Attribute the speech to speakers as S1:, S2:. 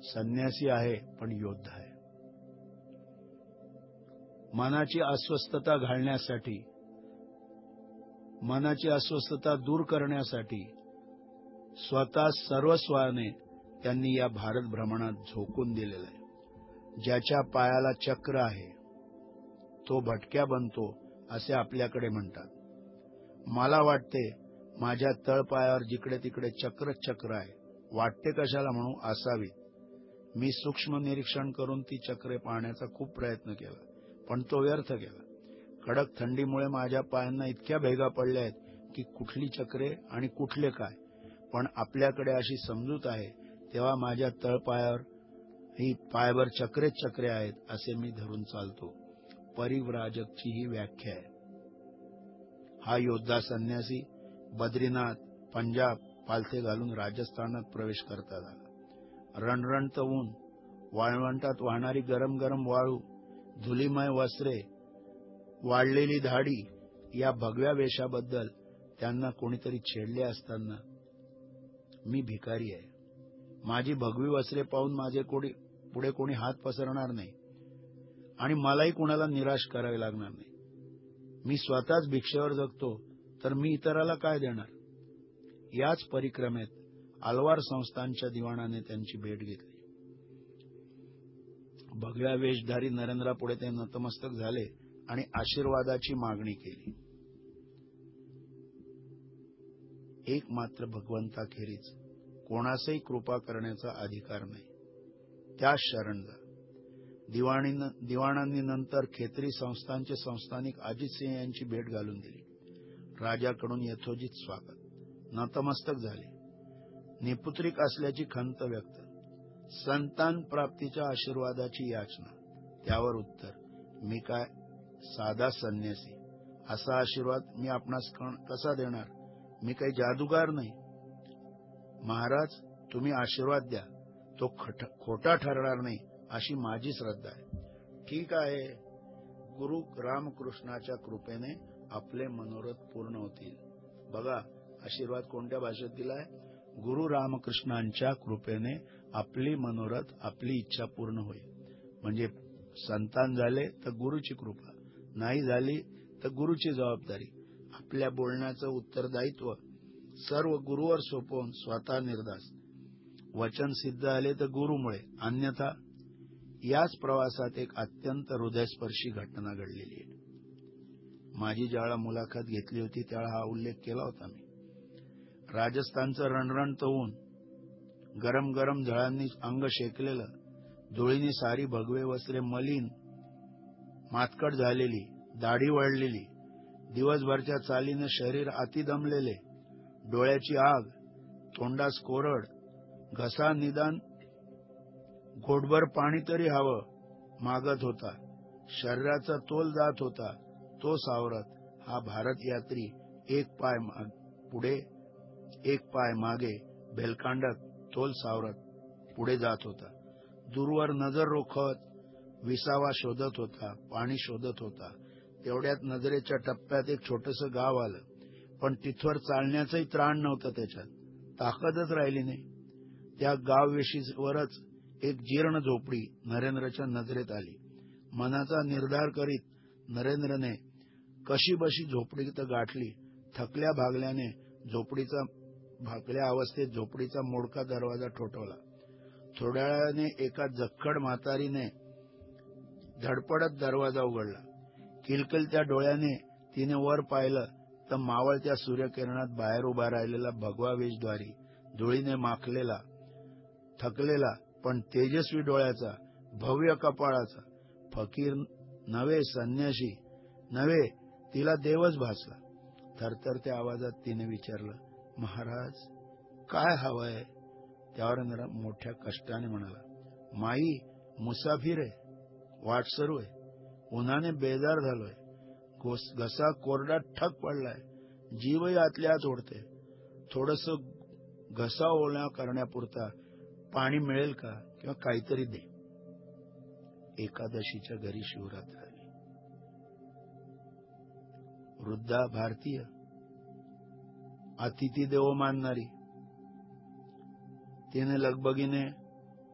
S1: संन्यासी आहे पण योद्धा आहे. मनाची अस्वस्थता घालण्यासाठी, मनाची अस्वस्थता दूर करण्यासाठी स्वतः सर्वस्वाने त्यांनी या भारत भ्रमणात झोकून दिलेलं आहे. ज्याच्या पायाला चक्र आहे तो भटक्या बनतो असे आपल्याकडे म्हणतात. मला वाटते माझ्या तळपायावर जिकडे तिकडे चक्र आहे. वाटते कशाला म्हणू, असावी. मी सूक्ष्म निरीक्षण करून ती चक्रे पाहण्याचा खूप प्रयत्न केला, पण तो व्यर्थ गेला. कडक थंडीमुळे माझ्या पायांना इतक्या भेगा पडल्या आहेत की कुठली चक्रे आणि कुठले काय. पण आपल्याकडे अशी समजूत आहे तेव्हा माझ्या तळपायावर ही पायभर चक्रे आहेत असे मी धरून चालतो. परिव्राजकची ही व्याख्या आहे. हा योद्धा संन्यासी बद्रीनाथ, पंजाब पालथे घालून राजस्थानात प्रवेश करता झाला. रणरणत ऊन, वाळवंटात वाहणारी गरम गरम वाळू, धुलीमय वस्त्रे, वाढलेली दाढी, या भगव्या वेशाबद्दल त्यांना कोणीतरी छेडले असताना मी भिकारी आहे. माझी भगवी वस्त्रे पाहून माझे पुढे कोणी हात पसरणार नाही आणि मलाही कुणाला निराश करावे लागणार नाही. मी स्वतःच भिक्षेवर जगतो तर मी इतराला काय देणार. याच परिक्रमेत अलवार संस्थानच्या दिवाणाने त्यांची भेट घेतली. भगव्या वेशधारी नरेंद्रापुढे ते नतमस्तक झाले आणि आशीर्वादाची मागणी केली. एक मात्र भगवंताखेरीज कोणासही कृपा करण्याचा अधिकार नाही, त्यास शरण जा. दिवाणांनी नंतर खेत्री संस्थानचे संस्थानिक अजित सिंह यांची भेट घालून दिली. राजाकडून यथोचित स्वागत, नतमस्तक झाले. निपुत्रिक असल्याची खंत व्यक्त, संतान प्राप्तीच्या आशीर्वादाची याचना. त्यावर उत्तर, मी काय साधा संन्यासी, असा आशीर्वाद मी आपणास कसा देणार. मी काही जादूगार नाही. महाराज, तुम्ही आशीर्वाद द्या, तो खोटा ठरणार नाही अशी माझी श्रद्धा आहे. ठीक आहे, गुरु रामकृष्णाच्या कृपेने आपले मनोरथ पूर्ण होतील. बघा, आशीर्वाद कोणत्या भाषेत दिलाय. गुरु रामकृष्णांच्या कृपेने आपली मनोरथ, आपली इच्छा पूर्ण होईल. म्हणजे संतान झाले तर गुरुची कृपा, नाही झाली तर गुरुची जबाबदारी. आपल्या बोलण्याचं उत्तरदायित्व सर्व गुरुवर सोपवून स्वतः निर्धास्त. वचन सिद्ध आले तर गुरुमुळे, अन्यथा. याच प्रवासात एक अत्यंत हृदयस्पर्शी घटना घडलेली आहे. माझी ज्यावेळा मुलाखत घेतली होती त्यावेळा हा उल्लेख केला होता मी. राजस्थानचं रणरणत ऊन, गरम गरम झळांनी अंग शेकलेलं, धुळीनी सारी भगवे वस्त्रे मलिन मातकट झालेली, दाढी वळलेली, दिवसभरच्या चालीने शरीर अति दमलेले, डोळ्याची आग, तोंडास कोरड, घसा निदान घोटभर पाणी तरी हवं मागत होता. शरीराचा तोल जात होता, तो सावरत हा भारत यात्री एक पाय पुढे एक पाय मागे भेलकांडत तोल सावरत पुढे जात होता. दूरवर नजर रोखत विसावा शोधत होता, पाणी शोधत होता. तेवढ्यात नजरेच्या टप्प्यात एक छोटंसं गाव आलं, पण तिथवर चालण्याचंही त्राण नव्हतं. त्याच्यात ताकदच राहिली नाही. त्या गाववेशीवरच एक जीर्ण झोपडी नरेंद्रच्या नजरेत आली. मनाचा निर्धार करीत नरेंद्रने कशीबशी झोपडी तर गाठली. थकल्या अवस्थेत झोपडीचा मोडका दरवाजा ठोठवला. थोड्या वेळाने एका जखड म्हातारीने धडपडत दरवाजा उघडला. किलकिलत्या डोळ्याने तिने वर पाहिलं तर मावळत्या सूर्यकिरणात बाहेर उभा राहिलेला भगवा वेशधारी, धुळीने माखलेला, थकलेला पण तेजस्वी डोळ्याचा, भव्य कपाळाचा फकीर नव्हे, संन्यासी नव्हे, तिला देवच भासला. थरथरत्या आवाजात तिने विचारलं, महाराज काय हवंय. त्यावर मोठ्या कष्टाने म्हणाला, माई मुसाफिर आहे, वाटसरू आहे, उन्हाने बेजार झालोय, घसा कोरडा ठक पडलाय, जीवही आतल्या आत ओढते. थोडस घसा ओला करण्यापुरता पाणी मिळेल का किंवा काहीतरी दे. एकादशीच्या घरी शिवरात्र आली. वृद्धा भारतीय, अतिथी देवो मानणारी, तिने लगबगीने